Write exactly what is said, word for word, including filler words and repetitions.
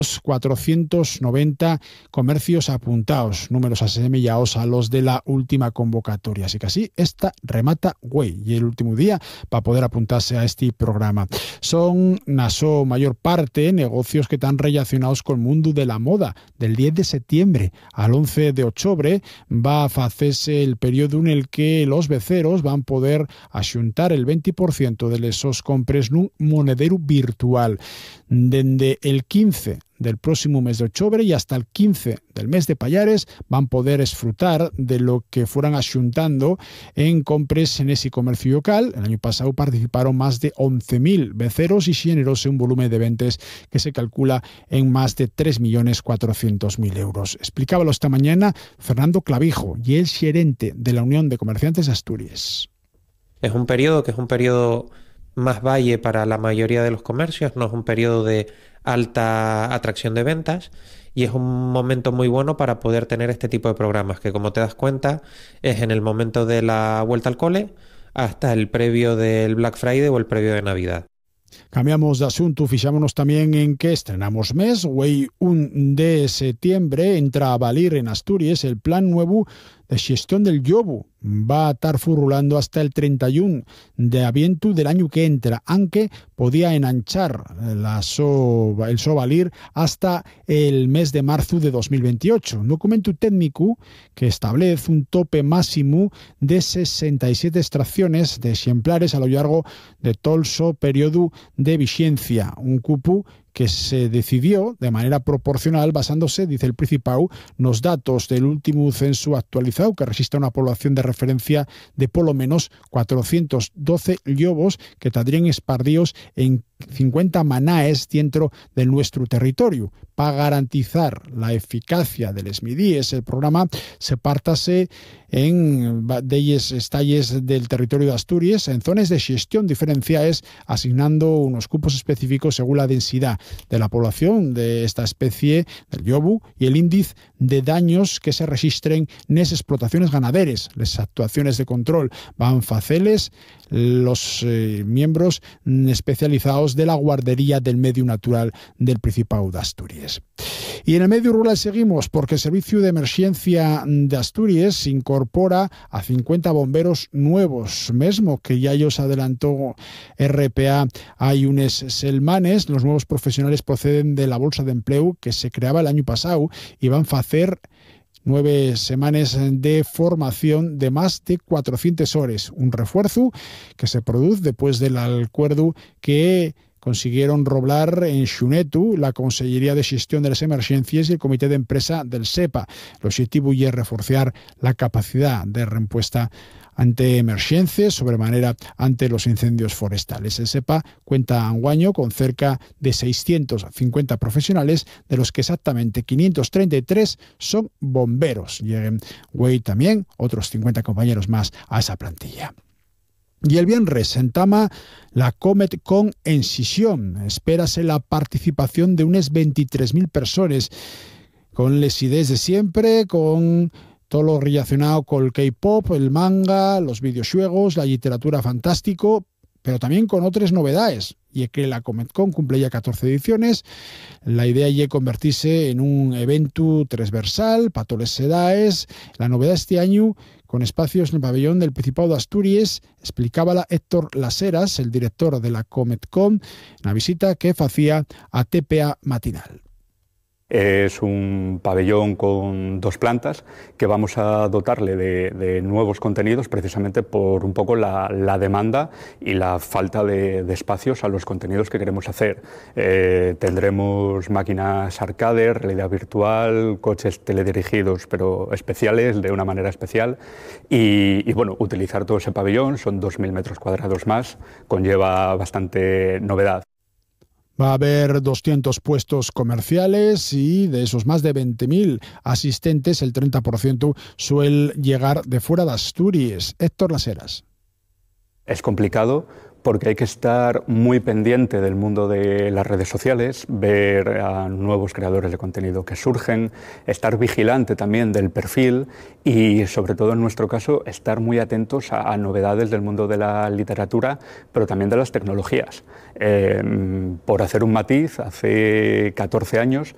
cuatrocientos noventa comercios apuntados, números asemellados a los de la última convocatoria. Así que así, esta remata güey, y el último día para poder apuntarse a este programa. Son, na so mayor parte, negocios que están relacionados con el mundo de la moda. Del diez de septiembre al once de octubre va a hacerse el periodo en el que los beceros van a poder axuntar el veinte por ciento de esos compres nun monedero virtual. Desde el quince del próximo mes de octubre y hasta el quince del mes de Pallares van a poder disfrutar de lo que fueran axuntando en compres en ese comercio local. El año pasado participaron más de once mil beceros y generóse un volumen de ventas que se calcula en más de tres millones cuatrocientos mil euros. Explicábalo esta mañana Fernando Clavijo, y el gerente de la Unión de Comerciantes de Asturias. Es un periodo que es un periodo más valle para la mayoría de los comercios, no es un periodo de alta atracción de ventas, y es un momento muy bueno para poder tener este tipo de programas que, como te das cuenta, es en el momento de la vuelta al cole hasta el previo del Black Friday o el previo de Navidad. Cambiamos de asunto, fixámonos también en que estrenamos mes. Güey, un de septiembre entra a valer en Asturias el plan nuevo de gestión del llobu. Va a estar furulando hasta el treinta y uno de aviento del año que entra, aunque podía enanchar la so, el so valir hasta el mes de marzo de dos mil veintiocho. Un documento técnico que establece un tope máximo de sesenta y siete extracciones de ejemplares a lo largo de todo el so periodo de vigencia. Un cupo que se decidió de manera proporcional basándose, dice el Principado, los datos del último censo actualizado que registra una población de referencia de por lo menos cuatrocientos doce llobos que tendrían espardidos en cincuenta manaes dentro de nuestro territorio. Para garantizar la eficacia de les midíes, el programa se partase en delles estalles del territorio de Asturias en zonas de gestión diferenciadas, asignando unos cupos específicos según la densidad de la población de esta especie del llobu y el índice de daños que se registren en esas explotaciones ganaderas. Las actuaciones de control van faceles los eh, miembros especializados de la Guardería del Medio Natural del Principado de Asturias. Y en el medio rural seguimos, porque el Servicio de Emergencia de Asturias incorpora a cincuenta bomberos nuevos, mesmo que ya ellos adelantó R P A hay unos selmanes. Los nuevos profesionales proceden de la Bolsa de Empleo que se creaba el año pasado y van a hacer nueve semanas de formación de más de cuatrocientas horas, un refuerzo que se produce después del acuerdo que consiguieron roblar en Xunetu la Consellería de Gestión de las Emergencias y el Comité de Empresa del SEPA. El objetivo es reforzar la capacidad de respuesta ante emergencias, sobremanera ante los incendios forestales. El SEPA cuenta anguaño con cerca de seiscientos cincuenta profesionales, de los que exactamente quinientos treinta y tres son bomberos. Lleguen güey también otros cincuenta compañeros más a esa plantilla. Y el viernes se entama la CometCon en Sisión. Espérase la participación de unas veintitrés mil personas, con les ideas de siempre, con todo lo relacionado con el K-pop, el manga, los videojuegos, la literatura fantástico, pero también con otras novedades. Y es que la CometCon cumple ya catorce ediciones. La idea es convertirse en un evento transversal para todas las edades. La novedad este año, con espacios en el pabellón del Principado de Asturias, explicábala Héctor Laseras, el director de la CometCon, en la visita que hacía a T P A Matinal. Es un pabellón con dos plantas que vamos a dotarle de, de nuevos contenidos precisamente por un poco la, la demanda y la falta de, de espacios a los contenidos que queremos hacer. Eh, tendremos máquinas arcade, realidad virtual, coches teledirigidos pero especiales, de una manera especial, y, y bueno, utilizar todo ese pabellón, son dos mil metros cuadrados más, conlleva bastante novedad. Va a haber doscientos puestos comerciales y de esos más de veinte mil asistentes, el treinta por ciento suele llegar de fuera de Asturias. Héctor Laseras. Es complicado porque hay que estar muy pendiente del mundo de las redes sociales, ver a nuevos creadores de contenido que surgen, estar vigilante también del perfil y, sobre todo en nuestro caso, estar muy atentos a, a novedades del mundo de la literatura, pero también de las tecnologías. Eh, por hacer un matiz, hace catorce años